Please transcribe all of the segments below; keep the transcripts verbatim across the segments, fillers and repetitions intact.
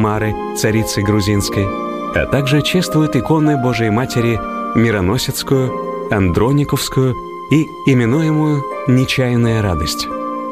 Мары, царицы грузинской, а также чествуют иконы Божией Матери Мироносецкую, Андрониковскую и именуемую «Нечаянная радость».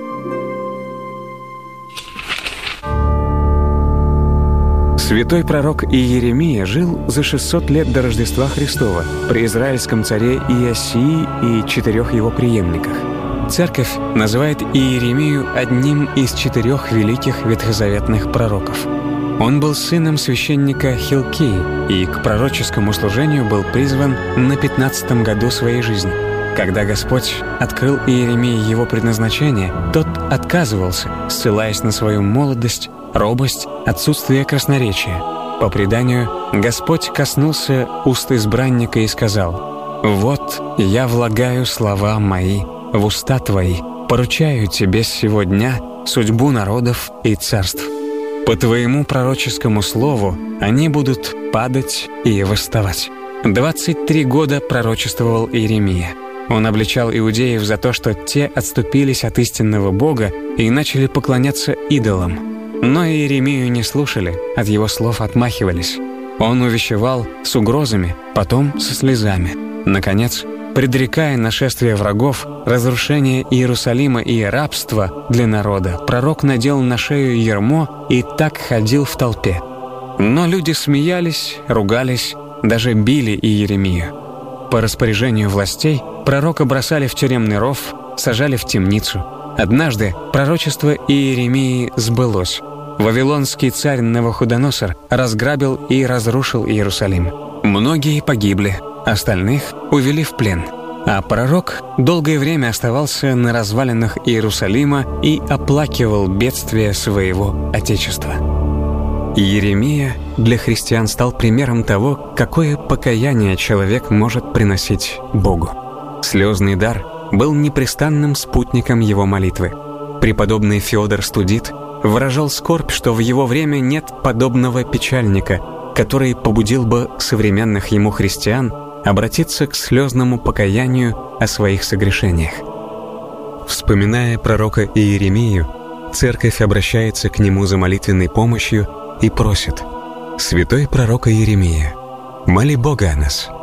Святой пророк Иеремия жил за шестьсот лет до Рождества Христова при израильском царе Иосии и четырех его преемниках. Церковь называет Иеремию одним из четырех великих ветхозаветных пророков. Он был сыном священника Хилкии и к пророческому служению был призван на пятнадцатом году своей жизни. Когда Господь открыл Иеремии его предназначение, тот отказывался, ссылаясь на свою молодость, робость, отсутствие красноречия. По преданию, Господь коснулся уст избранника и сказал: «Вот я влагаю слова мои в уста твои, поручаю тебе сего дня судьбу народов и царств. По твоему пророческому слову они будут падать и восставать». Двадцать три года пророчествовал Иеремия. Он обличал иудеев за то, что те отступились от истинного Бога и начали поклоняться идолам. Но Иеремию не слушали, от его слов отмахивались. Он увещевал с угрозами, потом со слезами. Наконец, предрекая нашествие врагов, разрушение Иерусалима и рабство для народа, пророк надел на шею ярмо и так ходил в толпе. Но люди смеялись, ругались, даже били Иеремию. По распоряжению властей пророка бросали в тюремный ров, сажали в темницу. Однажды пророчество Иеремии сбылось. Вавилонский царь Навуходоносор разграбил и разрушил Иерусалим. Многие погибли, остальных увели в плен. А пророк долгое время оставался на развалинах Иерусалима и оплакивал бедствия своего отечества. Иеремия для христиан стал примером того, какое покаяние человек может приносить Богу. Слезный дар был непрестанным спутником его молитвы. Преподобный Феодор Студит выражал скорбь, что в его время нет подобного печальника, который побудил бы современных ему христиан обратиться к слезному покаянию о своих согрешениях. Вспоминая пророка Иеремию, церковь обращается к нему за молитвенной помощью и просит: «Святой пророк Иеремия, моли Бога о нас».